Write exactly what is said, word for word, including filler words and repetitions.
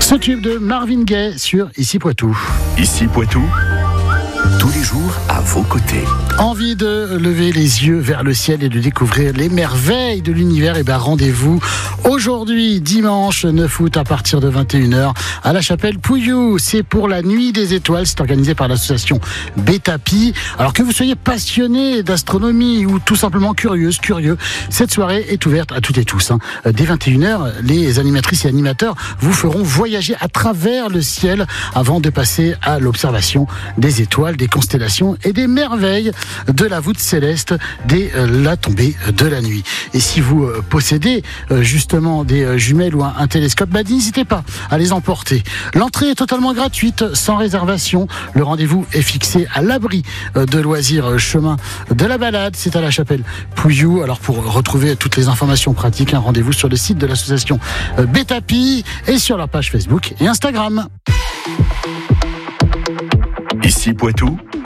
Ce tube de Marvin Gaye sur Ici Poitou. Ici Poitou, tous les jours à vos côtés. Envie de lever les yeux vers le ciel et de découvrir les merveilles de l'univers? Et bien rendez-vous aujourd'hui, dimanche neuf août à partir de vingt et une heures à la chapelle Pouillou. C'est pour la nuit des étoiles, c'est organisé par l'association Betapi. Alors que vous soyez passionné d'astronomie ou tout simplement curieuse, curieux, cette soirée est ouverte à toutes et tous. Hein. Dès vingt et une heures, les animatrices et animateurs vous feront voyager à travers le ciel avant de passer à l'observation des étoiles, des constellations et des merveilles de la voûte céleste dès la tombée de la nuit. Et si vous possédez justement des jumelles ou un, un télescope, bah, n'hésitez pas à les emporter. L'entrée est totalement gratuite, sans réservation. Le rendez-vous est fixé à l'abri de loisirs chemin de la balade. C'est à la chapelle Pouillou. Alors pour retrouver toutes les informations pratiques, un rendez-vous sur le site de l'association Betapi et sur leur page Facebook et Instagram. Ici Poitou,